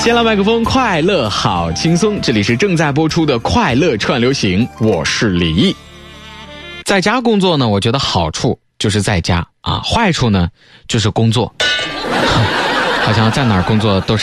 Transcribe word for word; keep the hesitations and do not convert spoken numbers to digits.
先来麦克风，快乐好轻松，这里是正在播出的快乐串流行，我是李毅。在家工作呢，我觉得好处就是在家啊，坏处呢就是工作，好像在哪儿工作都是